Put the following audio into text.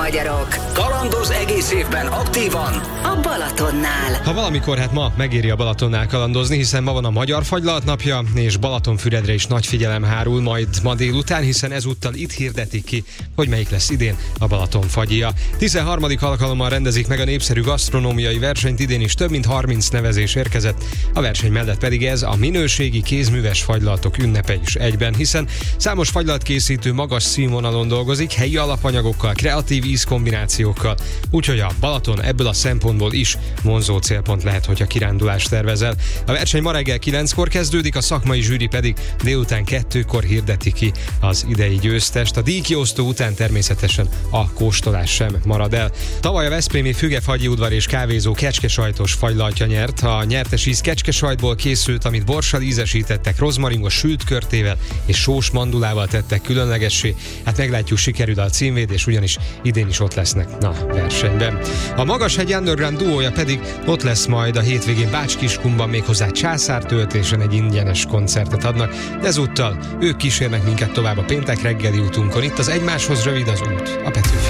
magyarok. Kalandoz egész évben aktívan A Balatonnál. Ha valamikor, hát ma megéri a Balatonnál kalandozni, hiszen ma van a Magyar Fagylalt napja, és Balatonfüredre is nagy figyelem hárul majd ma délután, hiszen ezúttal itt hirdetik ki, hogy melyik lesz idén a Balaton fagyja. 13. alkalommal rendezik meg a népszerű gasztronómiai versenyt, idén is több mint 30 nevezés érkezett. A verseny mellett pedig ez a minőségi kézműves fagylaltok ünnepe is egyben, hiszen számos fagylaltkészítő magas színvonalon dolgozik, helyi alapanyagokkal, kreatív ízkombinációkkal, úgyhogy a Balaton ebből a szempontból is vonzó célpont lehet, hogyha kirándulást tervezel. A verseny ma reggel 9-kor kezdődik, a szakmai zsűri pedig délután 2-kor hirdeti ki az idei győztest. A díjkiosztó után természetesen a kóstolás sem marad el. Tavaly a veszprémi Fügefagyi udvar és kávézó kecskesajtos fagylaltja nyert. A nyertes íz kecskesajtból készült, amit borssal ízesítettek, rozmaringos sült körtével és sós mandulával tettek különlegessé. Hát meglátjuk, sikerül a címvédés, ugyanis idén is ott lesznek a versenyben. A Magashegy Underground duója pedig ott lesz majd a hétvégén Bács-Kiskunban, méghozzá császártöltésen egy ingyenes koncertet adnak, de ezúttal ők kísérnek minket tovább a péntek reggeli útunkon. Itt az Egymáshoz rövid az út, a Petőfi